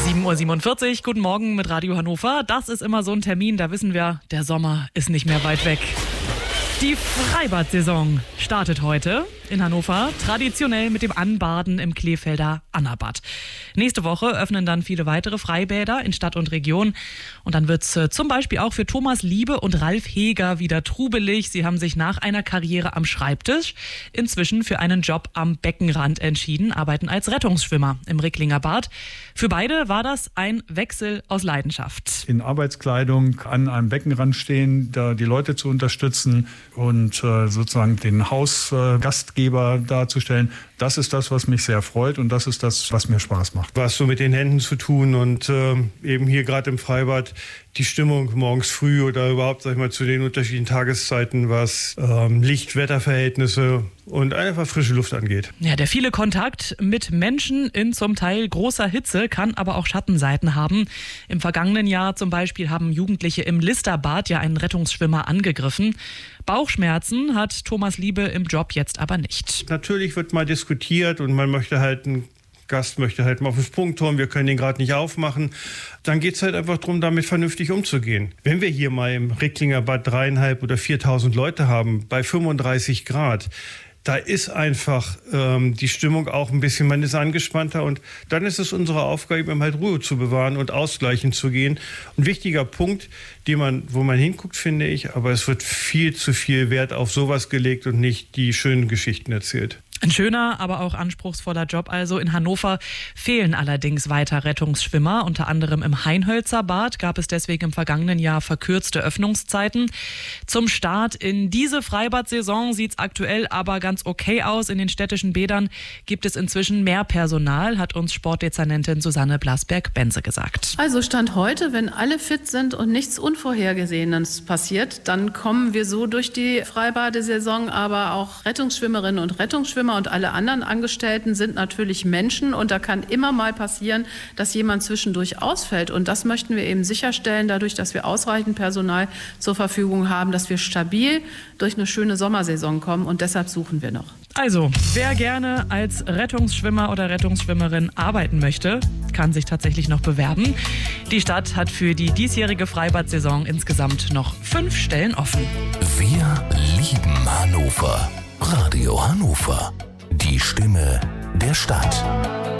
7:47 Uhr, guten Morgen mit Radio Hannover. Das ist immer so ein Termin, da wissen wir, der Sommer ist nicht mehr weit weg. Die Freibad-Saison startet heute in Hannover, traditionell mit dem Anbaden im Kleefelder Annabad. Nächste Woche öffnen dann viele weitere Freibäder in Stadt und Region. Und dann wird es zum Beispiel auch für Thomas Liebe und Ralf Heger wieder trubelig. Sie haben sich nach einer Karriere am Schreibtisch inzwischen für einen Job am Beckenrand entschieden, arbeiten als Rettungsschwimmer im Ricklinger Bad. Für beide war das ein Wechsel aus Leidenschaft. In Arbeitskleidung an einem Beckenrand stehen, da die Leute zu unterstützen und sozusagen den Hausgastgeber darzustellen, das ist das, was mich sehr freut und das ist das, was mir Spaß macht. Was so mit den Händen zu tun und eben hier gerade im Freibad die Stimmung morgens früh oder überhaupt, sag ich mal, zu den unterschiedlichen Tageszeiten, was Licht, Wetterverhältnisse und einfach frische Luft angeht. Ja, der viele Kontakt mit Menschen in zum Teil großer Hitze kann aber auch Schattenseiten haben. Im vergangenen Jahr zum Beispiel haben Jugendliche im Listerbad ja einen Rettungsschwimmer angegriffen. Bauchschmerzen hat Thomas Liebe im Job jetzt aber nicht. Natürlich wird mal diskutiert und man möchte halt einen Gast möchte halt mal auf den Sprungturm, wir können den gerade nicht aufmachen. Dann geht es halt einfach darum, damit vernünftig umzugehen. Wenn wir hier mal im Ricklinger Bad 3.500 oder 4.000 Leute haben, bei 35 Grad, da ist einfach die Stimmung auch ein bisschen, man ist angespannter und dann ist es unsere Aufgabe, eben halt Ruhe zu bewahren und ausgleichend zu gehen. Ein wichtiger Punkt, wo man hinguckt, finde ich, aber es wird viel zu viel Wert auf sowas gelegt und nicht die schönen Geschichten erzählt. Ein schöner, aber auch anspruchsvoller Job. Also in Hannover fehlen allerdings weiter Rettungsschwimmer. Unter anderem im Hainhölzer Bad gab es deswegen im vergangenen Jahr verkürzte Öffnungszeiten. Zum Start in diese Freibad-Saison sieht es aktuell aber ganz okay aus. In den städtischen Bädern gibt es inzwischen mehr Personal, hat uns Sportdezernentin Susanne Blasberg-Bense gesagt. Also Stand heute, wenn alle fit sind und nichts Unvorhergesehenes passiert, dann kommen wir so durch die Freibadesaison. Aber auch Rettungsschwimmerinnen und Rettungsschwimmer und alle anderen Angestellten sind natürlich Menschen und da kann immer mal passieren, dass jemand zwischendurch ausfällt und das möchten wir eben sicherstellen, dadurch, dass wir ausreichend Personal zur Verfügung haben, dass wir stabil durch eine schöne Sommersaison kommen und deshalb suchen wir noch. Also, wer gerne als Rettungsschwimmer oder Rettungsschwimmerin arbeiten möchte, kann sich tatsächlich noch bewerben. Die Stadt hat für die diesjährige Freibad-Saison insgesamt noch 5 Stellen offen. Wir lieben Hannover. Radio Hannover. Die Stimme der Stadt.